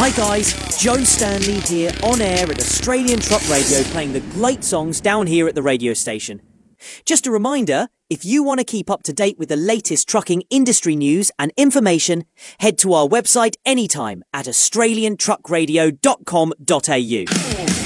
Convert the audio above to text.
Hi guys, Joe Stanley here on air at Australian Truck Radio playing the great songs down here at the radio station. Just a reminder, if you want to keep up to date with the latest trucking industry news and information, head to our website anytime at australiantruckradio.com.au.